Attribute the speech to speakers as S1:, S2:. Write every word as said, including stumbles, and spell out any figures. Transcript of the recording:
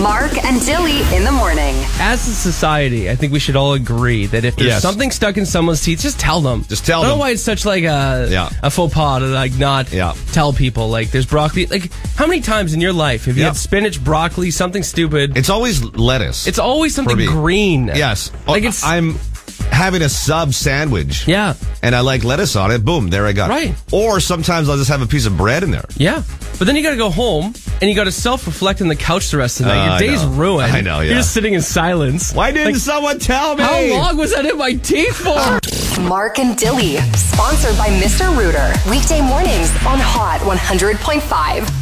S1: Mark and Dilly in the morning.
S2: As a society, I think we should all agree that if there's
S3: Yes.
S2: something stuck in someone's teeth, just tell them.
S3: Just tell
S2: I don't
S3: them.
S2: know why it's such like a
S3: Yeah.
S2: a faux pas to like not
S3: Yeah.
S2: tell people. Like there's broccoli. Like how many times in your life have you
S3: Yeah.
S2: had spinach, broccoli, something stupid?
S3: It's always lettuce.
S2: It's always something
S3: For me.
S2: green.
S3: Yes.
S2: Like
S3: Oh,
S2: it's
S3: I'm having a sub sandwich.
S2: yeah.
S3: And I like lettuce on it. Boom, there I got
S2: Right.
S3: it. Or sometimes I'll just have a piece of bread in there.
S2: Yeah. But then you got to go home and you got to self-reflect on the couch the rest of the night.
S3: Uh,
S2: Your
S3: I
S2: day's
S3: know.
S2: ruined.
S3: I know, yeah.
S2: You're just sitting in silence.
S3: Why didn't
S2: Like,
S3: someone tell me?
S2: how long was that in my teeth for?
S1: Mark and Dilly, sponsored by Mister Rooter. Weekday mornings on Hot one hundred point five.